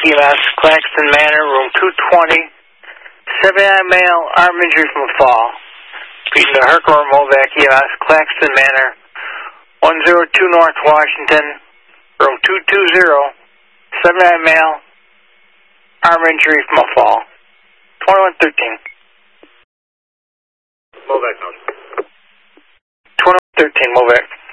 EMS, Claxton Manor, room 220. 79 male, arm injury from a fall. Repeating to Herkimer Movac EMS, Claxton Manor, 102 North Washington, room 220. 79 male, arm injury from a fall. 2113. Movac, no. 2113, Movac.